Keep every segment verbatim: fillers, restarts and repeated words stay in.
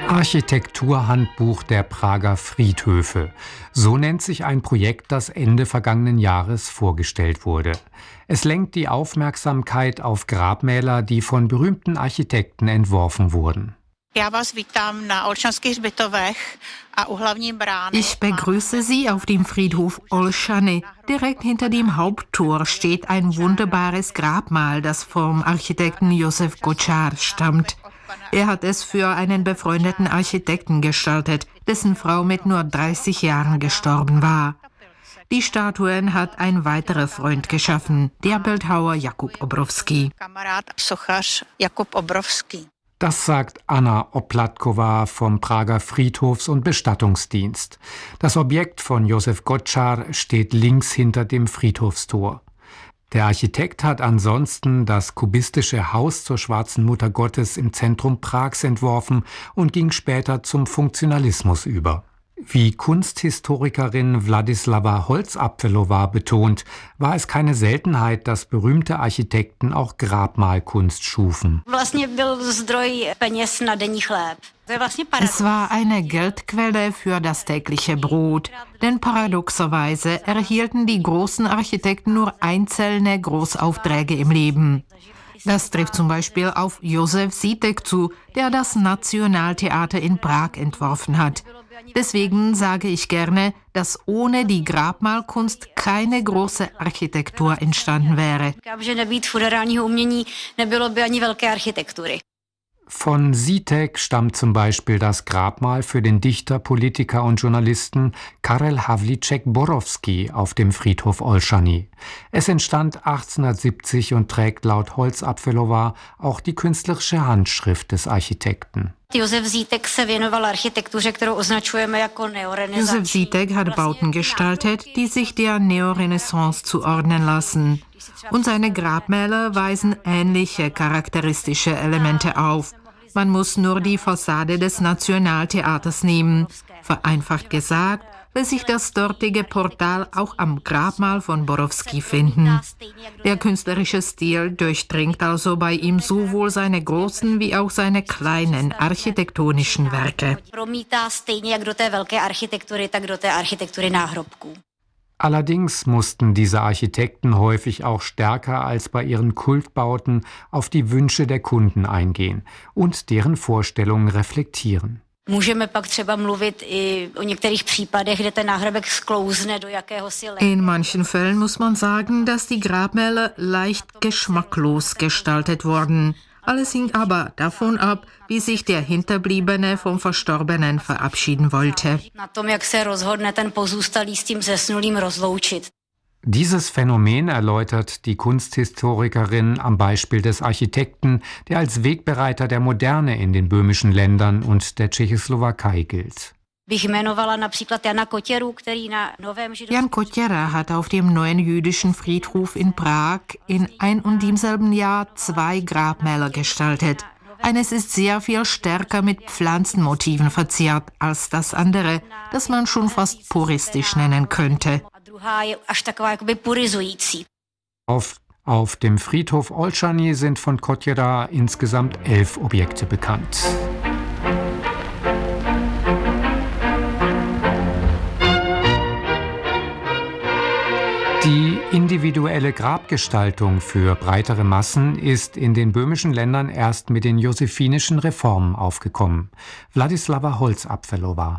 Architekturhandbuch der Prager Friedhöfe. So nennt sich ein Projekt, das Ende vergangenen Jahres vorgestellt wurde. Es lenkt die Aufmerksamkeit auf Grabmäler, die von berühmten Architekten entworfen wurden. Ich begrüße Sie auf dem Friedhof Olszany. Direkt hinter dem Haupttor steht ein wunderbares Grabmal, das vom Architekten Josef Kočár stammt. Er hat es für einen befreundeten Architekten gestaltet, dessen Frau mit nur dreißig Jahren gestorben war. Die Statuen hat ein weiterer Freund geschaffen, der Bildhauer Jakub Obrovský. Das sagt Anna Oplatková vom Prager Friedhofs- und Bestattungsdienst. Das Objekt von Josef Kočár steht links hinter dem Friedhofstor. Der Architekt hat ansonsten das kubistische Haus zur Schwarzen Mutter Gottes im Zentrum Prags entworfen und ging später zum Funktionalismus über. Wie Kunsthistorikerin Władysława Holzapfelowá betont, war es keine Seltenheit, dass berühmte Architekten auch Grabmalkunst schufen. Es war eine Geldquelle für das tägliche Brot, denn paradoxerweise erhielten die großen Architekten nur einzelne Großaufträge im Leben. Das trifft zum Beispiel auf Josef Žítek zu, der das Nationaltheater in Prag entworfen hat. Deswegen sage ich gerne, dass ohne die Grabmalkunst keine große Architektur entstanden wäre. Von Žítek stammt zum Beispiel das Grabmal für den Dichter, Politiker und Journalisten Karel Havlíček-Borovský auf dem Friedhof Olszany. Es entstand achtzehnhundertsiebzig und trägt laut Holzapfelowá auch die künstlerische Handschrift des Architekten. Josef Žítek hat Bauten gestaltet, die sich der Neorenaissance zuordnen lassen. Und seine Grabmäler weisen ähnliche charakteristische Elemente auf. Man muss nur die Fassade des Nationaltheaters nehmen. Vereinfacht gesagt, lässt sich das dortige Portal auch am Grabmal von Borovský finden. Der künstlerische Stil durchdringt also bei ihm sowohl seine großen wie auch seine kleinen architektonischen Werke. Allerdings mussten diese Architekten häufig auch stärker als bei ihren Kultbauten auf die Wünsche der Kunden eingehen und deren Vorstellungen reflektieren. In manchen Fällen muss man sagen, dass die Grabmäler leicht geschmacklos gestaltet wurden. Alles hing aber davon ab, wie sich der Hinterbliebene vom Verstorbenen verabschieden wollte. Dieses Phänomen erläutert die Kunsthistorikerin am Beispiel des Architekten, der als Wegbereiter der Moderne in den böhmischen Ländern und der Tschechoslowakei gilt. Jan Kotěra hat auf dem neuen jüdischen Friedhof in Prag in ein und demselben Jahr zwei Grabmäler gestaltet. Eines ist sehr viel stärker mit Pflanzenmotiven verziert als das andere, das man schon fast puristisch nennen könnte. Auf, auf dem Friedhof Olszany sind von Kotěra insgesamt elf Objekte bekannt. Die individuelle Grabgestaltung für breitere Massen ist in den böhmischen Ländern erst mit den josephinischen Reformen aufgekommen. Władysława Holzapfelowá.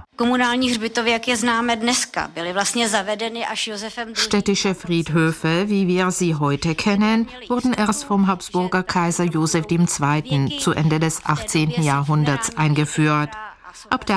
Städtische Friedhöfe, wie wir sie heute kennen, wurden erst vom Habsburger Kaiser Josef der Zweite. zu Ende des achtzehnten Jahrhunderts eingeführt. Ab der